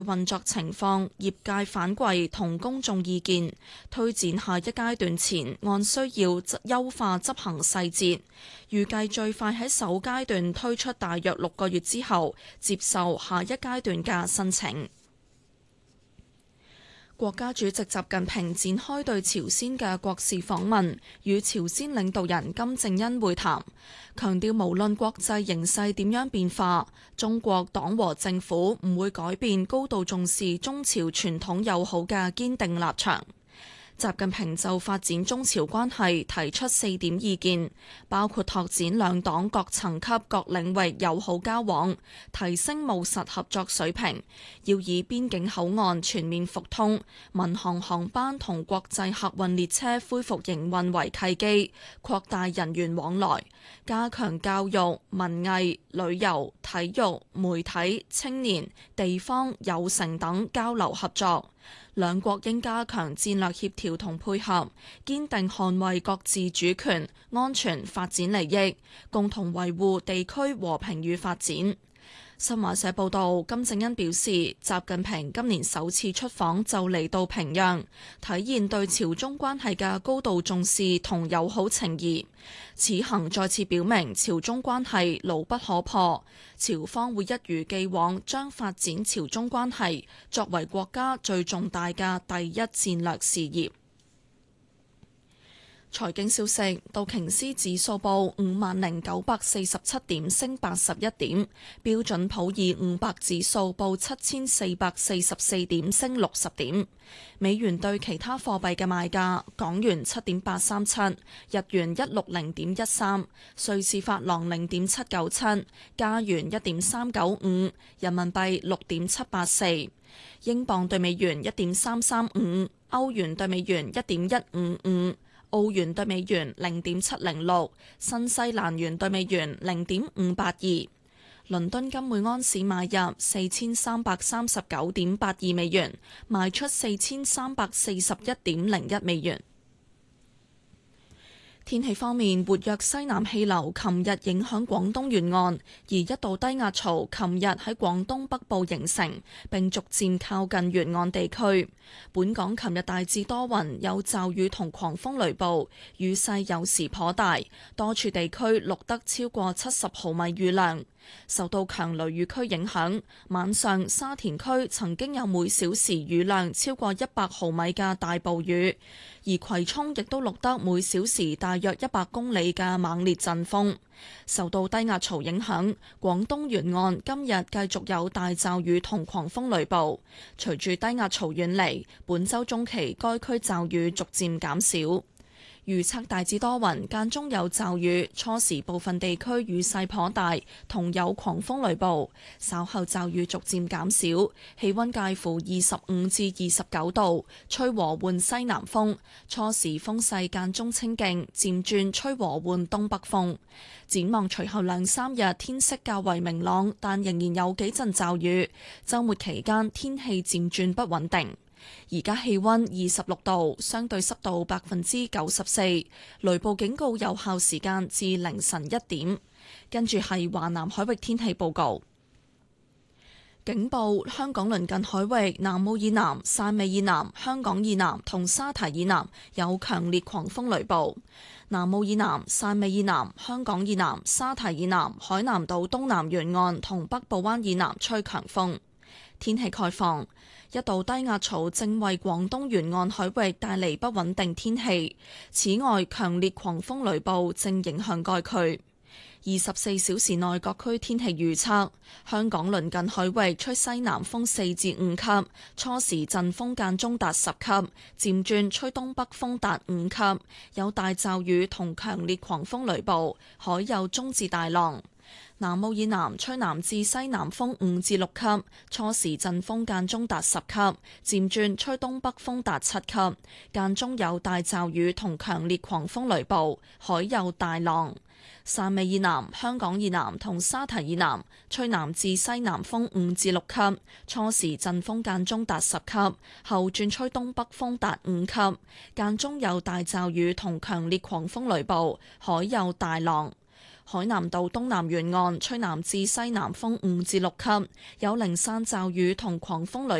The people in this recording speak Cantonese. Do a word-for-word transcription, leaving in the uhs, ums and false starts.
運作情況、業界反饋同公眾意見，推展下一階段前按需要優化執行細節，預計最快喺首階段推出大約六個月之後，接受下一階段嘅申請。國家主席習近平展開對朝鮮嘅國事訪問，與朝鮮領導人金正恩會談，強調無論國際形勢點樣變化，中國黨和政府唔會改變高度重視中朝傳統友好嘅堅定立場。習近平就發展中朝關係提出四點意見，包括拓展兩黨各層級各領域友好交往，提升務實合作水平，要以邊境口岸全面復通、民航航班同國際客運列車恢復營運為契機，擴大人員往來，加強教育、文藝、旅遊、體育、媒體、青年、地方、有城等交流合作。兩國應加強戰略協調同配合，堅定捍衛各自主權、安全、發展利益，共同維護地區和平與發展。新華社報道，金正恩表示，習近平今年首次出訪就嚟到平壤，體現對朝中關係嘅高度重視同友好情誼。此行再次表明朝中關係牢不可破，朝方會一如既往將發展朝中關係作為國家最重大嘅第一戰略事業。財經消息，道瓊斯指數報五萬零九百四十七點，升八十一點；標準普爾五百指數報七千四百四十四點，升六十點。美元對其他貨幣嘅賣價：港元七點八三七，日元一六零點一三，瑞士法郎零點七九七，加元一點三九五，人民幣六點七八四，英鎊對美元一點三三五，歐元對美元一點一五五。澳元對美元零點七零六，新西蘭元對美元零點五八二。倫敦金每安士買入四千三百三十九點八二美元，賣出四千三百四十一點零一美元。天氣方面，活躍西南氣流琴日影響廣東沿岸，而一道低壓槽琴日喺廣東北部形成，並逐漸靠近沿岸地區。本港琴日大致多雲，有驟雨同狂風雷暴，雨勢有時頗大，多處地區錄得超過七十毫米雨量。受到強雷雨區影響，晚上沙田區曾經有每小時雨量超過一百毫米嘅大暴雨，而葵涌亦都錄得每小時大約一百公里嘅猛烈陣風。受到低壓槽影響，廣東沿岸今日繼續有大驟雨同狂風雷暴。隨住低壓槽遠離，本週中期該區驟雨逐漸減少。預測大致多雲，間中有驟雨，初時部分地區雨勢頗大，同有狂風雷暴。稍後驟雨逐漸減少，氣溫介乎二十五至二十九度，吹和緩西南風。初時風勢間中清勁，漸轉吹和緩東北風。展望隨後兩三日天色較為明朗，但仍然有幾陣驟雨。週末期間天氣漸轉不穩定。而家氣溫二十六度，相對濕度百分之九十四，雷暴警告有效時間至凌晨一點。跟住係華南海域天氣報告，警報：香港鄰近海域南澳以南、汕尾以南、香港以南同沙堤以南有強烈狂風雷暴；南澳以南、汕尾以南、香港以南、沙堤以南、海南島東南沿岸同北部灣以南吹強風。天氣概況。一道低壓槽正為廣東沿岸海域帶嚟不穩定天氣，此外強烈狂風雷暴正影響該區。二十四小時內各區天氣預測：香港鄰近海域吹西南風四至五級，初時陣風間中達十級，漸轉吹東北風達五級，有大驟雨同強烈狂風雷暴，海有中至大浪。南澳以南吹南至西南風五至六級，初時陣風間中達十級，漸轉吹東北風達七級，間中有大驟雨同強烈狂風雷暴，海有大浪。汕尾以南、香港以南同沙堤以南吹南至西南風五至六級，初時陣風間中達十級，後轉吹東北風達五級，間中有大驟雨同強烈狂風雷暴，海有大浪。 海南島東南沿岸吹南至西南風五至六級，有零散驟雨同狂風雷